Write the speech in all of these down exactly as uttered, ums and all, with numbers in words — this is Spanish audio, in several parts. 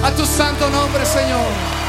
A tu santo nombre, Señor.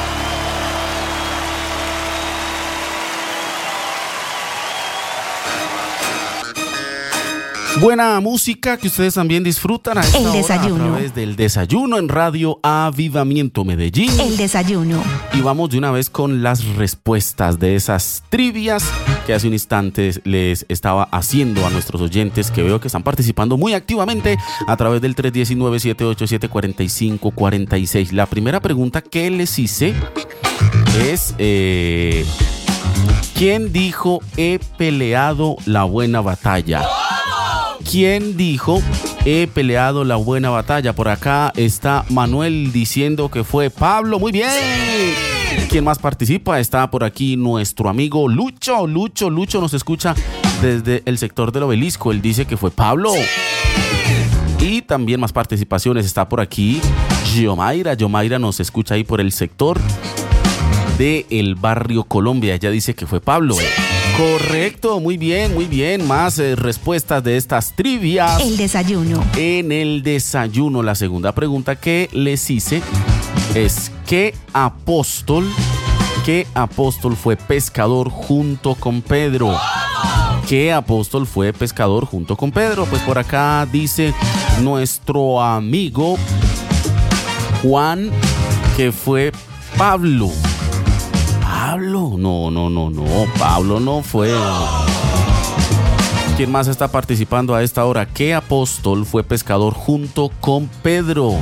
Buena música que ustedes también disfrutan a esta El hora desayuno. a través del desayuno en Radio Avivamiento Medellín. El desayuno. Y vamos de una vez con las respuestas de esas trivias que hace un instante les estaba haciendo a nuestros oyentes, que veo que están participando muy activamente a través del tres uno nueve, siete ocho siete, cuatro cinco cuatro seis. La primera pregunta que les hice es... Eh, ¿quién dijo he peleado la buena batalla? ¿Quién dijo he peleado la buena batalla? Por acá está Manuel diciendo que fue Pablo. Muy bien. ¿Quién más participa? Está por aquí nuestro amigo Lucho. Lucho, Lucho nos escucha desde el sector del Obelisco. Él dice que fue Pablo. Y también más participaciones. Está por aquí Yomaira. Yomaira nos escucha ahí por el sector de el barrio Colombia. Ella dice que fue Pablo. Correcto, muy bien, muy bien. Más eh, respuestas de estas trivias. El desayuno. En el desayuno, la segunda pregunta que les hice es ¿qué apóstol, qué apóstol fue pescador junto con Pedro? ¿Qué apóstol fue pescador junto con Pedro? Pues por acá dice nuestro amigo Juan que fue Pablo. Pablo, no, no, no, no, Pablo no fue. ¿Quién más está participando a esta hora? ¿Qué apóstol fue pescador junto con Pedro?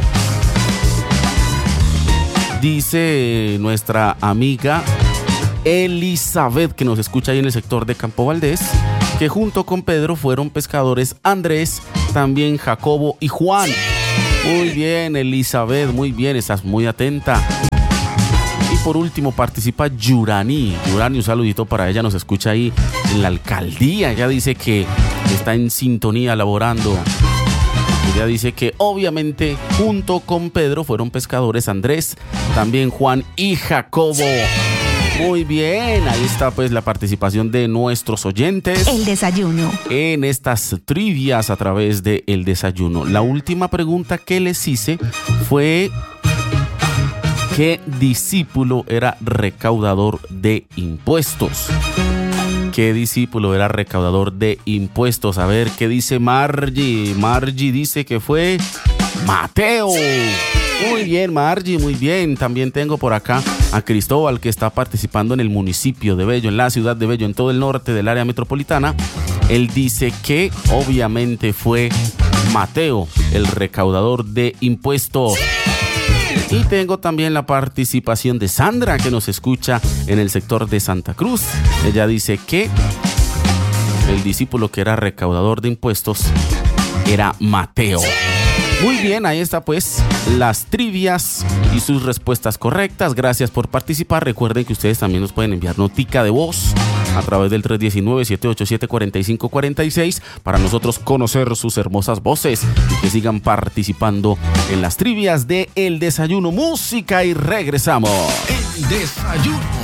Dice nuestra amiga Elizabeth, que nos escucha ahí en el sector de Campo Valdés, que junto con Pedro fueron pescadores Andrés, también Jacobo y Juan. Muy bien, Elizabeth, muy bien, estás muy atenta. Y por último participa Yurani. Yurani, un saludito para ella, nos escucha ahí en la alcaldía. Ella dice que está en sintonía laborando. Ella dice que obviamente junto con Pedro fueron pescadores Andrés, también Juan y Jacobo. Muy bien, ahí está pues la participación de nuestros oyentes. El desayuno. En estas trivias a través de El Desayuno. La última pregunta que les hice fue... ¿qué discípulo era recaudador de impuestos? ¿Qué discípulo era recaudador de impuestos? A ver, ¿qué dice Margie? Margie dice que fue Mateo. Muy bien, Margie, muy bien. También tengo por acá a Cristóbal, que está participando en el municipio de Bello, en la ciudad de Bello, en todo el norte del área metropolitana. Él dice que obviamente fue Mateo, el recaudador de impuestos. Y tengo también la participación de Sandra, que nos escucha en el sector de Santa Cruz. Ella dice que el discípulo que era recaudador de impuestos era Mateo. Muy bien, ahí está pues las trivias y sus respuestas correctas. Gracias por participar. Recuerden que ustedes también nos pueden enviar notica de voz a través del tres uno nueve, siete ocho siete, cuatro cinco cuatro seis para nosotros conocer sus hermosas voces y que sigan participando en las trivias de El Desayuno. Música y regresamos. El Desayuno.